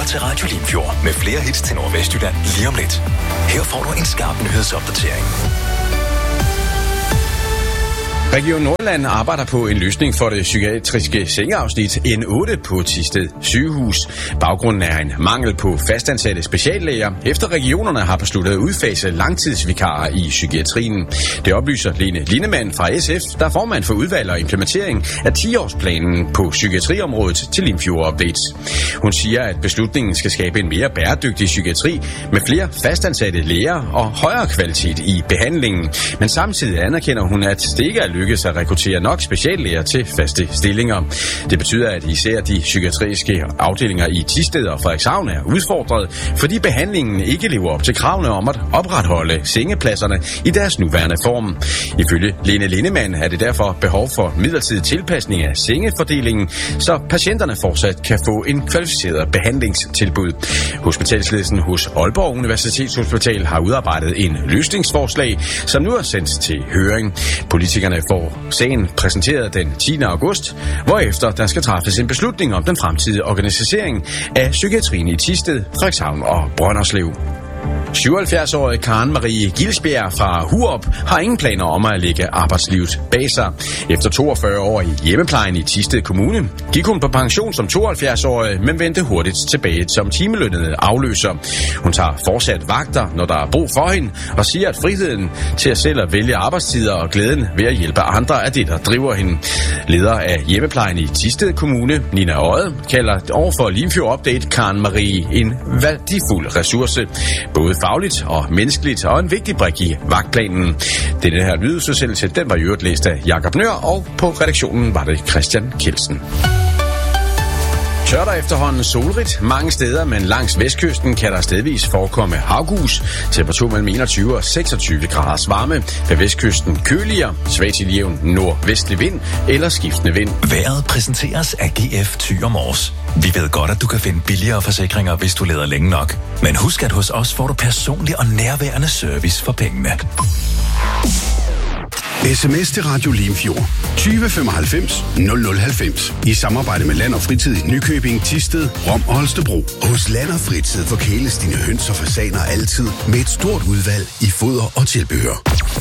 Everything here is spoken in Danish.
lytter til Radio Limfjord med flere hits til Nordvestjylland lige om lidt. Her får du en skarp nyhedsopdatering. Region Nordjylland arbejder på en løsning for det psykiatriske sengeafsnit N8 på Thisted Sygehus. Baggrunden er en mangel på fastansatte speciallæger, efter regionerne har besluttet at udfase langtidsvikarer i psykiatrien. Det oplyser Lene Lindemann fra SF, der er formand for udvalg og implementering af 10-årsplanen på psykiatriområdet til Limfjord Updates. Hun siger, at beslutningen skal skabe en mere bæredygtig psykiatri med flere fastansatte læger og højere kvalitet i behandlingen. Men samtidig anerkender hun, at det ikke er lykkes at rekruttere nok speciallæger til faste stillinger. Det betyder, at især de psykiatriske afdelinger i Thisted og Frederikshavn er udfordret, fordi behandlingen ikke lever op til kravene om at opretholde sengepladserne i deres nuværende form. Ifølge Lene Lindemann er det derfor behov for midlertidig tilpasning af sengefordelingen, så patienterne fortsat kan få en kvalificeret behandlingstilbud. Hospitalsledelsen hos Aalborg Universitetshospital har udarbejdet en løsningsforslag, som nu er sendt til høring. Politikerne får sagen præsenteret den 10. august, hvorefter der skal træffes en beslutning om den fremtidige organisering af psykiatrien i Thisted, Frederikshavn og Brønderslev. 77-årige Karen Marie Gilsbjerg fra Hurup har ingen planer om at lægge arbejdslivet bag sig. Efter 42 år i hjemmeplejen i Thisted Kommune gik hun på pension som 72-årig, men vendte hurtigt tilbage som timelønnet afløser. Hun tager fortsat vagter, når der er brug for hende, og siger, at friheden til at selv at vælge arbejdstider og glæden ved at hjælpe andre er det, der driver hende. Leder af hjemmeplejen i Thisted Kommune, Nina Odde, kalder overfor Limfjord Update Karen Marie en værdifuld ressource, både fagligt og menneskeligt, og en vigtig brik i vagtplanen. Denne her nyhedsudsendelse, den var i øvrigt læst af Jakob Nør, og på redaktionen var det Christian Kjeldsen. Tør der efterhånden solrigt mange steder, men langs vestkysten kan der stedvis forekomme havgus. Temperatur mellem 21 og 26 graders varme. Ved vestkysten køligere, svag til jævn nordvestlig vind eller skiftende vind. Vejret præsenteres af GF Thy & Mors. Vi ved godt, at du kan finde billigere forsikringer, hvis du leder længe nok. Men husk, at hos os får du personlig og nærværende service for pengene. SMS til Radio Limfjord 2095 0090 i samarbejde med Land og Fritid i Nykøbing, Thisted, Rom og Holstebro. Hos Land og Fritid forkæles dine høns og fasaner altid med et stort udvalg i foder og tilbehør.